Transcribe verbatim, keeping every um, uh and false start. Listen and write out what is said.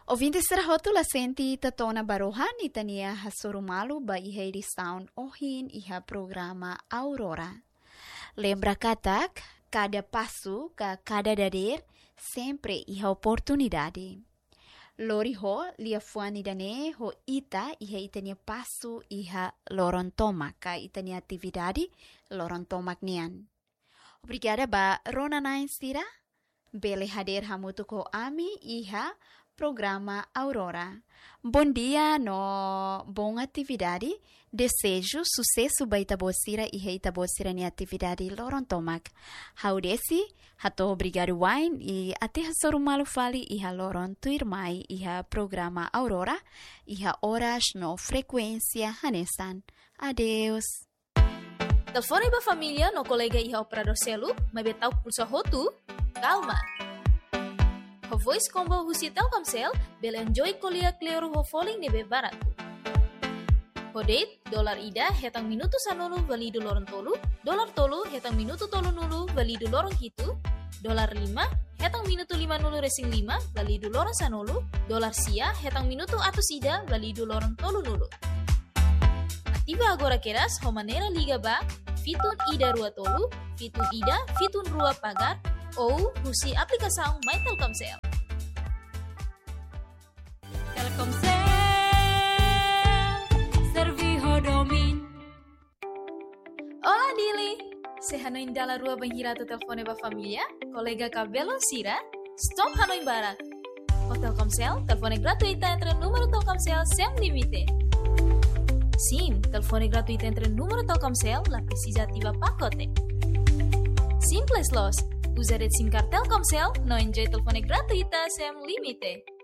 Ouvintes serhotu la senti tatona barohan itania hasurumalu ba ihei di sound ohin iha programa Aurora. Lembra katak, cada passo, ka cada dader, sempre iha oportunidade. Lori ho lia fuani dane ho ita iha itania passo iha loron tomak, ka itania atividade loron tomak nian. Obrigada ba Rona Nainstira, bele hadir hamutu ko ami iha programa Aurora. Bom dia, no bom atividade. Desejo sucesso ba itabosira e reitabosira ni atividade loron tomak. Haudesi, hato obrigado wine e até hasorumalu fali iha loron tuirmai iha programa Aurora iha horas no frequência hanesan. Adeus. Telefone ba família no colega iha operador celu, mas betau pulsa hotu. Calma. Ho voice combo husi Telkomsel, bel enjoy kuliah kleru ho falling nebe baratu. Ho date, dolar ida, hetang minuto sanulu validu lorong tolu, dolar tolu, hetang minuto tolu nulu validu lorong hitu, dolar lima, hetang minuto lima nulu resing lima, validu lorong sanulu, dolar sia, hetang minuto atus ida, validu lorong tolu nulu. Aktiva agora keras, ho manera liga ba, fitun ida rua tolu, fitun ida, fitun rua pagar, ou husi aplikação My Telkomsel. Telkomsel, serviho domin. Olá, Dili! Se hanoin dala rua banhiratu telefone ba família, colega cabelo sira, stop hanoin barak. O Telkomsel, telefone gratuita entre número Telkomsel sem limite. Sim, telefone gratuita entre número Telkomsel, la precisa ativa pacote. Simples los. Usa rede SIM card Telkomsel, no enjoy telefone gratuita sem limite.